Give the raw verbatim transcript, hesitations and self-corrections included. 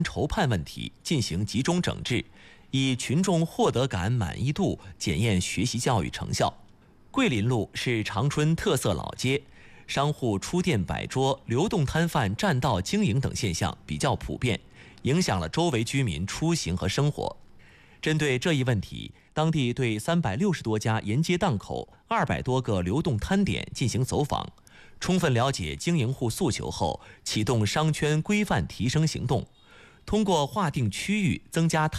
筹判问题进行集中整治，以群众获得感满意度检验学习教育成效。桂林路是长春特色老街，商户出店摆桌、流动摊贩占道经营等现象比较普遍，影响了周围居民出行和生活。针对这一问题，当地对三百六十多家沿街档口、二百多个流动摊点进行走访，充分了解经营户诉求后，启动商圈规范提升行动，通过划定区域增加摊